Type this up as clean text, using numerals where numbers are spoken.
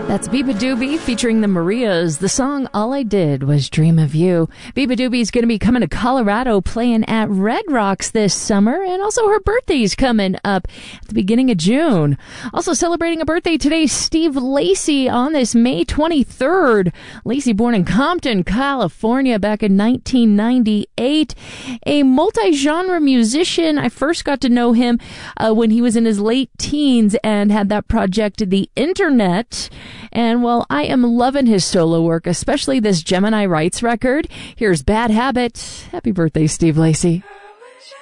That's Biba Doobie featuring the Marias. The song All I Did Was Dream of You. Biba Doobie is going to be coming to Colorado playing at Red Rocks this summer, and also her birthday's coming up at the beginning of June. Also celebrating a birthday today, Steve Lacy on this May 23rd. Lacy born in Compton, California back in 1998. A multi-genre musician. I first got to know him when he was in his late teens and had that project, The Internet. And while I am loving his solo work, especially this Gemini Rights record, here's Bad Habit. Happy birthday, Steve Lacy.